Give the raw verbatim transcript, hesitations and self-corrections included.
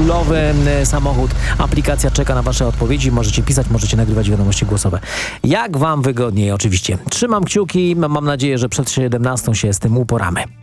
oldschoolowy e, samochód. Aplikacja czeka na wasze odpowiedzi. Możecie pisać, możecie nagrywać wiadomości głosowe. Jak wam wygodniej oczywiście. Trzymam kciuki. Mam nadzieję, że przed siedemnastą się z tym uporamy.